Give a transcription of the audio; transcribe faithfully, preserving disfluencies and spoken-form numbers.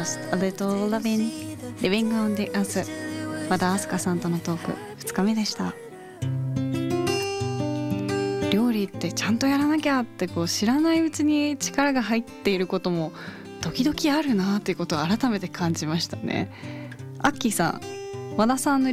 Just a Little Lovin' Living on the Earth 和田明日香さんとのトークふつかめでした。料理ってちゃんとやらなきゃってこう知らないうちに力が入っていることも時々あるなっていうことを改めて感じましたね。アッキーさん、和田さんの